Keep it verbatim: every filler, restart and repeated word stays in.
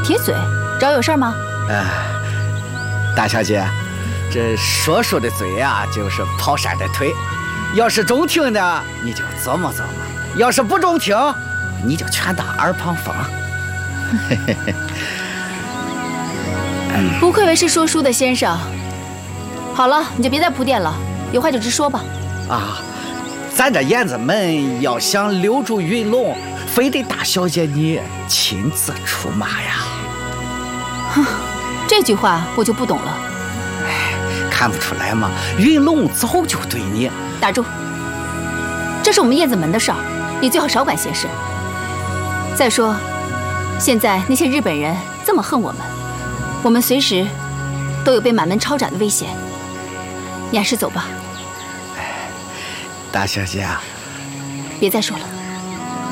铁嘴，找有事吗？ 呃，大小姐，这说书的嘴呀、啊，就是跑山的腿。要是中听的，你就琢磨琢磨；要是不中听，你就全当耳旁风。 不愧为是说书的先生。好了，你就别再铺垫了，有话就直说吧。 啊，咱这燕子门要想留住云龙，非得大小姐你亲自出马呀。 哼，这句话我就不懂了。 哎，看不出来吗？云龙早就对你…… 打住！这是我们燕子门的事儿，你最好少管闲事。再说，现在那些日本人这么恨我们，我们随时都有被满门抄斩的危险。你还是走吧。 大小姐啊， 别再说了。